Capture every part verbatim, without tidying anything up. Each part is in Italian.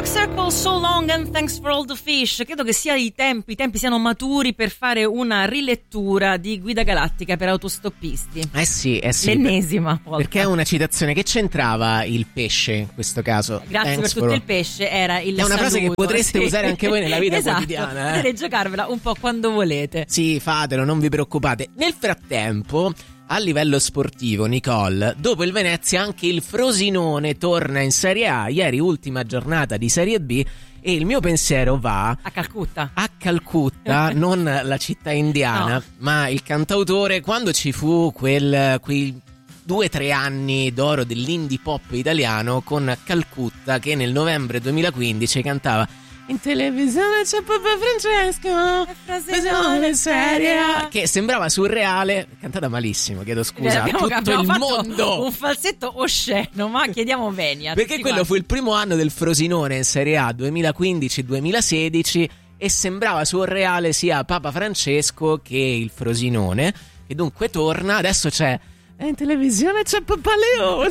Circle, So Long and Thanks for All the Fish. Credo che sia i tempi, i tempi siano maturi per fare una rilettura di Guida Galattica per autostoppisti. Eh sì, eh sì. L'ennesima volta. Perché è una citazione che c'entrava il pesce in questo caso. Grazie Thanks per tutto for... il pesce, era il È una frase saluto, che potreste sì. usare anche voi nella vita esatto. quotidiana. Eh? Potete giocarvela un po' quando volete. Sì, fatelo, non vi preoccupate. Nel frattempo, a livello sportivo, Nicole, dopo il Venezia anche il Frosinone torna in Serie A. Ieri ultima giornata di Serie B e il mio pensiero va a Calcutta. A Calcutta, non la città indiana, no. Ma il cantautore, quando ci fu quel quei due o tre anni d'oro dell'indie pop italiano con Calcutta, che nel novembre duemilaquindici cantava in televisione c'è Papa Francesco, Frosinone Serie A, che sembrava surreale, cantata malissimo, chiedo scusa a tutto abbiamo il fatto mondo. Un falsetto osceno, ma chiediamo venia. Perché quello quanti. fu il primo anno del Frosinone in Serie A duemilaquindici duemilasedici e sembrava surreale sia Papa Francesco che il Frosinone, che dunque torna, adesso c'è in televisione c'è Papa Leone.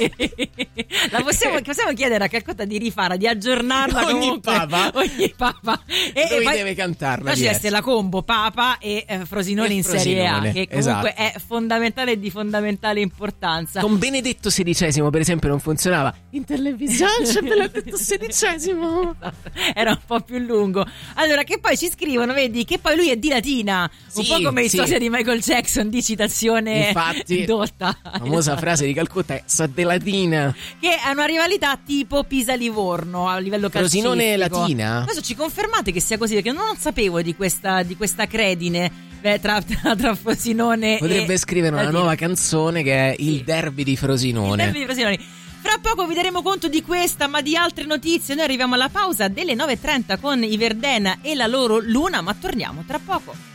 La possiamo, possiamo chiedere a Calcutta di rifarla, di aggiornarla ogni comunque, Papa ogni Papa e, lui e poi, deve cantarla. Poi ci deve essere la combo Papa e eh, Frosinone e in Frosinone, Serie A, che comunque esatto. è fondamentale e di fondamentale importanza. Con Benedetto sedicesimo per esempio non funzionava. In televisione c'è Benedetto sedicesimo. Era un po' più lungo. Allora, che poi ci scrivono, vedi, che poi lui è di latina, sì, un po' come sì. in storia di Michael Jackson, di citazione. Infatti, dotta. la famosa frase di Calcutta è sa de latina, che è una rivalità tipo Pisa-Livorno a livello calcistico. Frosinone latina? Adesso ci confermate che sia così, perché non sapevo di questa, di questa credine eh, tra, tra, tra Frosinone potrebbe e potrebbe scrivere una latina. nuova canzone che è il sì. derby di Frosinone. Il derby di Frosinone. Fra poco vi daremo conto di questa, ma di altre notizie. Noi arriviamo alla pausa delle nove e trenta con i Verdena e la loro Luna, ma torniamo tra poco.